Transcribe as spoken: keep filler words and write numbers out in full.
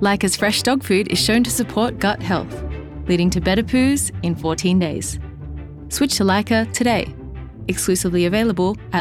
Leica's fresh dog food is shown to support gut health, leading to better poos in fourteen days. Switch to Leica today. Exclusively available at